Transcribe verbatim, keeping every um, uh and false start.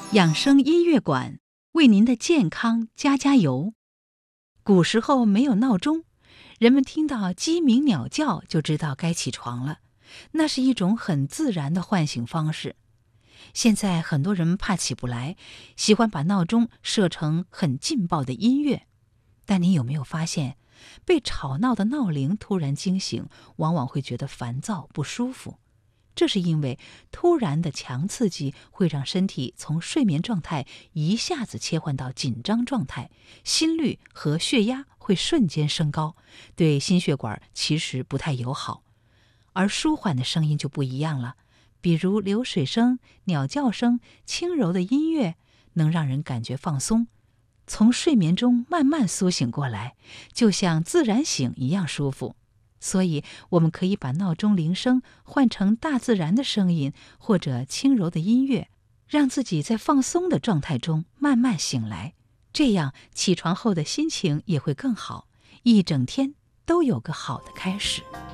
养生音乐馆为您的健康加加油。古时候没有闹钟，人们听到鸡鸣鸟叫就知道该起床了，那是一种很自然的唤醒方式。现在很多人怕起不来，喜欢把闹钟设成很劲爆的音乐。但你有没有发现，被吵闹的闹铃突然惊醒，往往会觉得烦躁不舒服？这是因为突然的强刺激会让身体从睡眠状态一下子切换到紧张状态，心率和血压会瞬间升高，对心血管其实不太友好。而舒缓的声音就不一样了，比如流水声、鸟叫声、轻柔的音乐，能让人感觉放松，从睡眠中慢慢苏醒过来，就像自然醒一样舒服。所以我们可以把闹钟铃声换成大自然的声音或者轻柔的音乐，让自己在放松的状态中慢慢醒来，这样起床后的心情也会更好，一整天都有个好的开始。